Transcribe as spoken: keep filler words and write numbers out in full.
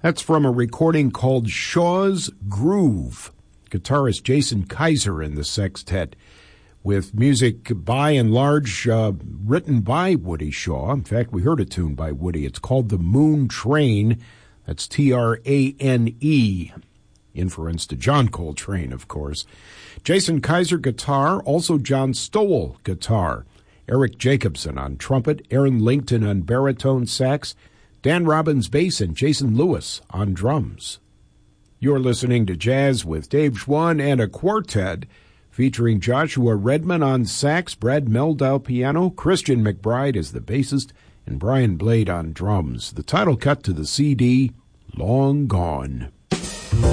That's from a recording called Shaw's Groove. Guitarist Jason Kaiser in the sextet, with music by and large uh, written by Woody Shaw. In fact, we heard a tune by Woody. It's called The Moon Train. That's T R A N E. Inference to John Coltrane, of course. Jason Kaiser guitar, also John Stowell guitar. Eric Jacobson on trumpet, Aaron Linkton on baritone sax, Dan Robbins bass, and Jason Lewis on drums. You're listening to Jazz with Dave Schwann and a quartet featuring Joshua Redman on sax, Brad Meldau piano, Christian McBride is the bassist, and Brian Blade on drums. The title cut to the C D, Long Gone.